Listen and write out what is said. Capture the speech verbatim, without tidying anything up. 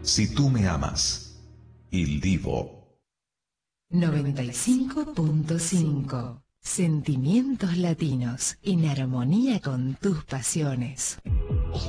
Si tú me amas. Il Divo. noventa y cinco punto cinco. Sentimientos latinos en armonía con tus pasiones.